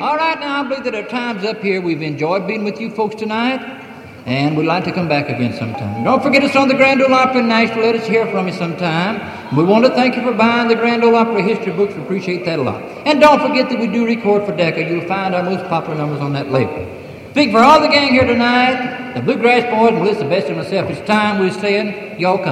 All right, now I believe that our time's up here. We've enjoyed being with you folks tonight, and we'd like to come back again sometime. Don't forget us on the Grand Ole Opry in Nashville. Let us hear from you sometime. We want to thank you for buying the Grand Ole Opry history books. We appreciate that a lot. And don't forget that we do record for Decca. You'll find our most popular numbers on that label. Speak for all the gang here tonight, the Bluegrass Boys, Melissa Best and myself. It's time we're saying, y'all come.